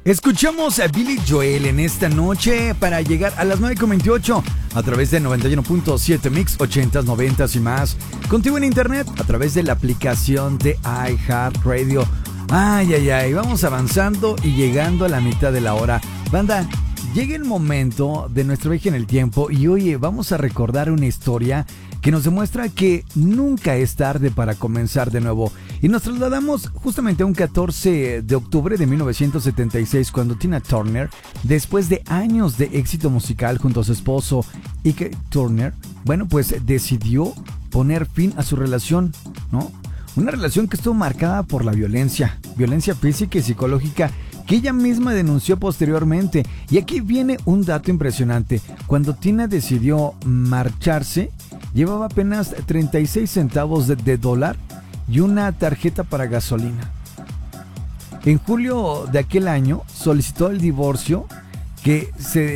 Escuchamos a Billy Joel en esta noche para llegar a las 9:28 a través de 91.7 Mix 80s, 90s y más. Contigo en internet a través de la aplicación de iHeartRadio. Ay, vamos avanzando y llegando a la mitad de la hora. Banda, llega el momento de nuestro viaje en el tiempo y oye, vamos a recordar una historia que nos demuestra que nunca es tarde para comenzar de nuevo. Y nos trasladamos justamente a un 14 de octubre de 1976 cuando Tina Turner, después de años de éxito musical junto a su esposo Ike Turner, pues decidió poner fin a su relación, ¿no? Una relación que estuvo marcada por la violencia física y psicológica que ella misma denunció posteriormente. Y aquí viene un dato impresionante. Cuando Tina decidió marcharse, llevaba apenas 36 centavos de dólar y una tarjeta para gasolina. En julio de aquel año solicitó el divorcio que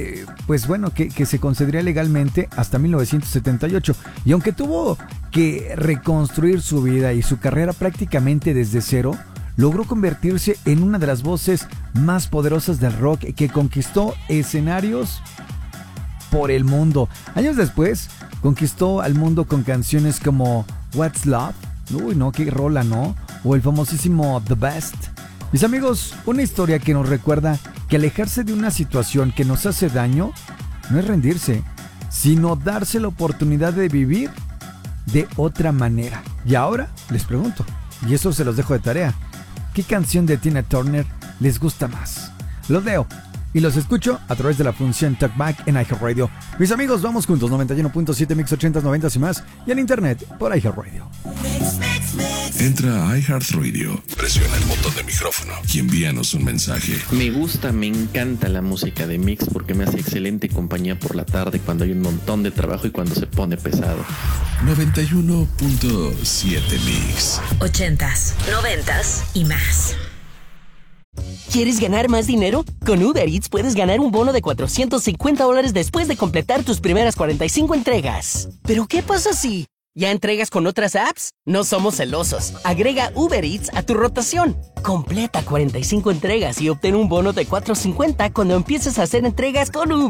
se concedería legalmente hasta 1978. Y aunque tuvo que reconstruir su vida y su carrera prácticamente desde cero, logró convertirse en una de las voces más poderosas del rock que conquistó escenarios por el mundo. Años después, conquistó al mundo con canciones como What's Love, uy no, qué rola, ¿no? O el famosísimo The Best. Mis amigos, una historia que nos recuerda que alejarse de una situación que nos hace daño no es rendirse, sino darse la oportunidad de vivir de otra manera. Y ahora les pregunto, y eso se los dejo de tarea, ¿qué canción de Tina Turner les gusta más? Los leo y los escucho a través de la función Talkback en iHeartRadio. Mis amigos, vamos juntos, 91.7 Mix 80s, 90s y más, y en internet por iHeartRadio. Entra a iHeartRadio, presiona el botón de micrófono y envíanos un mensaje. Me encanta la música de Mix porque me hace excelente compañía por la tarde cuando hay un montón de trabajo y cuando se pone pesado. 91.7 Mix 80s, 90s y más. ¿Quieres ganar más dinero? Con Uber Eats puedes ganar un bono de $450 después de completar tus primeras 45 entregas. ¿Pero qué pasa si ya entregas con otras apps? No somos celosos. Agrega Uber Eats a tu rotación. Completa 45 entregas y obtén un bono de $450 cuando empieces a hacer entregas con Uber.